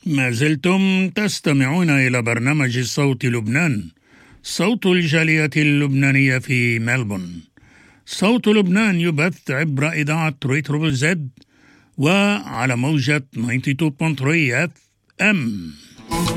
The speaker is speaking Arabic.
ما زلتم تستمعون إلى برنامج صوت لبنان، صوت الجالية اللبنانية في ملبورن. صوت لبنان يبث عبر إذاعة ريترو زد وعلى موجة 92.3 FM.